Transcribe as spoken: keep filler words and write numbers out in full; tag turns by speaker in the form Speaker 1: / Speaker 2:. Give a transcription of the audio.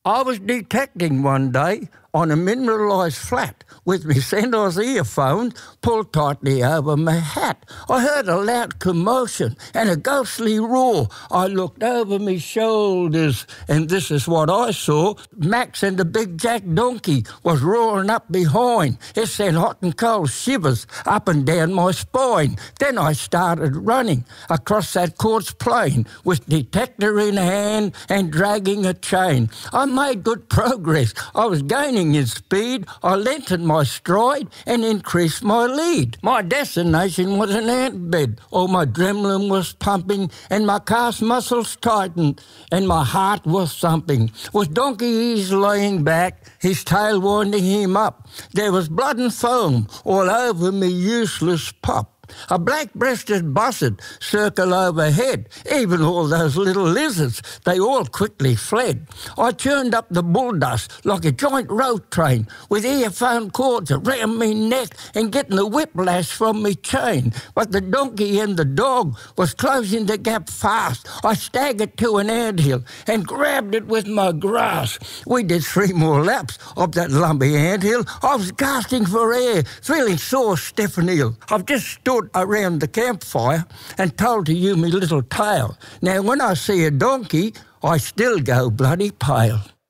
Speaker 1: I was detecting one day on a mineralised flat with me Sandoz earphones pulled tightly over my hat. I heard a loud commotion and a ghostly roar. I looked over my shoulders and this is what I saw. Max and the big jack donkey was roaring up behind. It sent hot and cold shivers up and down my spine. Then I started running across that quartz plain with detector in hand and dragging a chain. I made good progress. I was gaining in speed. I lengthened my stride and increased my lead. My destination was an ant bed. All my adrenaline was pumping and my calf muscles tightened and my heart was thumping. With Donkey Ease laying back, his tail winding him up, there was blood and foam all over me useless pup. A black-breasted buzzard circled overhead. Even all those little lizards, they all quickly fled. I churned up the bull dust like a giant road train with earphone cords around me neck and getting the whiplash from me chain. But the donkey and the dog was closing the gap fast. I staggered to an anthill and grabbed it with my grasp. We did three more laps of that lumpy anthill. I was gasping for air, feeling sore, stiff and ill. I've just stood around the campfire and told to you me little tale. Now, when I see a donkey, I still go bloody pale.